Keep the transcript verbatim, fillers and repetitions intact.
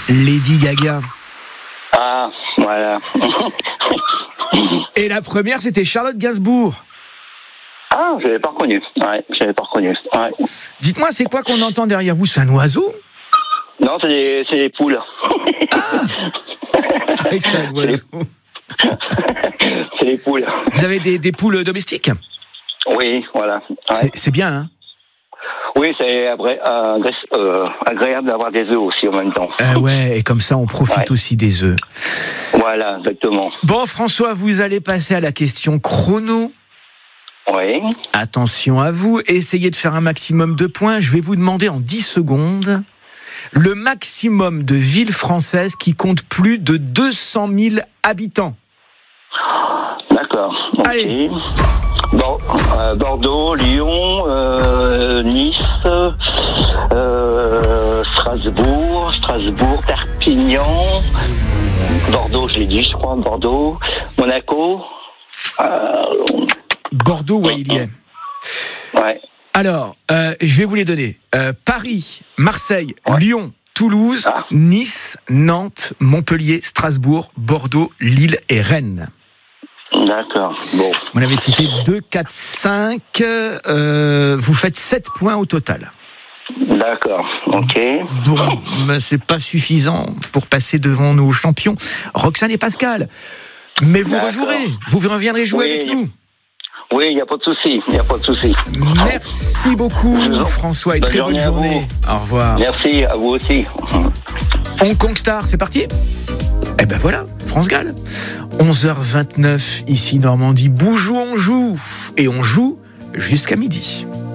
Lady Gaga. Ah, voilà. Et la première, c'était Charlotte Gainsbourg. Ah, je l'avais pas reconnu. Ouais, je l'avais pas reconnu. Ouais. Dites-moi, c'est quoi qu'on entend derrière vous? C'est un oiseau? Non, c'est des, c'est des poules. Ah, je croyais que c'était un oiseau. C'est des poules. Vous avez des, des poules domestiques? Oui, voilà. Ouais. C'est, c'est bien, hein? Oui, c'est agré- agré- euh, agréable d'avoir des œufs aussi en même temps. Euh, ouais, et comme ça, on profite Ouais. aussi des œufs. Voilà, exactement. Bon, François, vous allez passer à la question chrono. Oui. Attention à vous, essayez de faire un maximum de points. Je vais vous demander en dix secondes le maximum de villes françaises qui comptent plus de deux cent mille habitants. D'accord. Ok. Allez. Bon, euh, Bordeaux, Lyon, euh, Nice, euh, Strasbourg, Strasbourg, Perpignan, Bordeaux, je l'ai dit, je crois, Bordeaux, Monaco. Euh, Bordeaux, ouais, il y est. ouais. Alors, euh, je vais vous les donner. Euh, Paris, Marseille, Ouais. Lyon, Toulouse, Ah. Nice, Nantes, Montpellier, Strasbourg, Bordeaux, Lille et Rennes. D'accord. Bon. On avait cité deux, quatre, cinq. Euh, vous faites sept points au total. D'accord. Ok. Bon, mais c'est pas suffisant pour passer devant nos champions, Roxane et Pascal. Mais vous D'accord. rejouerez, vous reviendrez jouer Oui. avec nous. Oui, il n'y a pas de souci. Il n'y a pas de souci. Merci beaucoup, François, et Bonne très bonne journée à journée. Au revoir. Merci à vous aussi. Hong Kong Star, c'est parti. Eh ben voilà, France Gall. onze heures vingt-neuf, ici Normandie. Boujou, on joue. Et on joue jusqu'à midi.